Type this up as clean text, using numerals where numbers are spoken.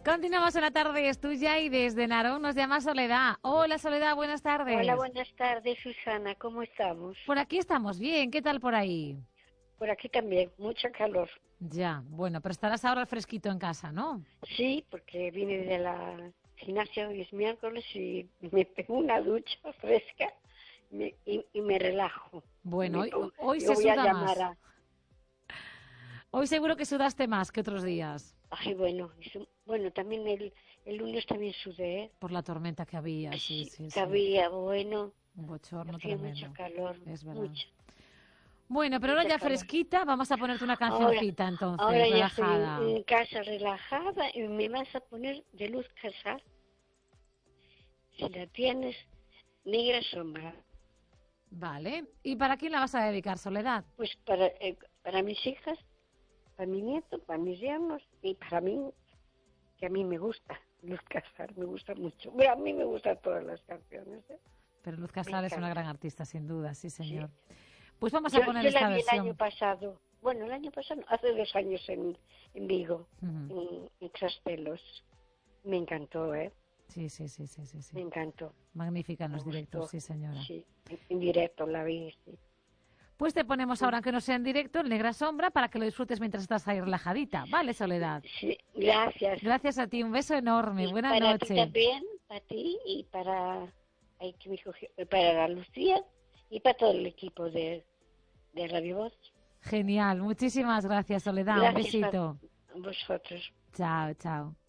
Continuamos en la tarde, es tuya y desde Narón nos llama Soledad. Hola Soledad, buenas tardes. Hola, buenas tardes, Susana, ¿cómo estamos? Por aquí estamos bien, ¿qué tal por ahí? Por aquí también, mucha calor. Ya, bueno, pero estarás ahora al fresquito en casa, ¿no? Sí, porque vine de la gimnasia hoy es miércoles y me pego una ducha fresca y me relajo. Bueno, hoy Yo se voy a suda llamar más. a... Hoy seguro que sudaste más que otros días. Ay, bueno, también el lunes también sudé, ¿eh? Por la tormenta que había, sí, Sí, sí, que sí. había, bueno, Un bochorno hacía mucho tremendo, calor, es verdad. mucha, Bueno, pero ahora mucha ya calor. fresquita, vamos a ponerte una Ahora, cancioncita ahora entonces, ya estoy relajada. en casa relajada y me vas a poner de Luz Casal, si la tienes, Negra Sombra. Vale, ¿y para quién la vas a dedicar, Soledad? Pues para mis hijas, para mi nieto, para mis yernos y para mí, que a mí me gusta Luz Casal, me gusta mucho. Bueno, a mí me gustan todas las canciones, ¿eh? Pero Luz Me Casal es una encanta, gran artista, sin duda, sí, sí. señor. Pues vamos a poner Yo la esta vi el año versión. pasado, bueno, el año pasado, no, hace 2 años en Vigo, Ujú. en Trastelos. Me encantó, ¿eh? Sí, sí, sí, sí, sí, sí. Me encantó, Magnífica en me los directos, gustó. sí, señora. Sí, en directo la vi, sí. Pues te ponemos ahora, aunque no sea en directo, el Negra Sombra, para que lo disfrutes mientras estás ahí relajadita. Vale, Soledad. Sí, gracias. Gracias a ti, un beso enorme. Y Buena para ti noche. también, para ti y ay, que me cogió, para la Lucía y para todo el equipo de Radio Voz. Genial. Muchísimas gracias, Soledad. Un Gracias besito. a vosotros. Chao, chao.